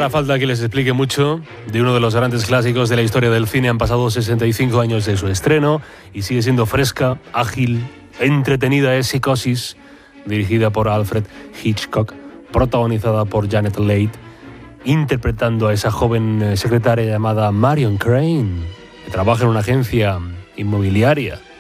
hará falta que les explique mucho. De uno de los grandes clásicos de la historia del cine han pasado 65 años de su estreno y sigue siendo fresca, ágil, entretenida. Es Psicosis, dirigida por Alfred Hitchcock, protagonizada por Janet Leigh, interpretando a esa joven secretaria llamada Marion Crane, que trabaja en una agencia inmobiliaria.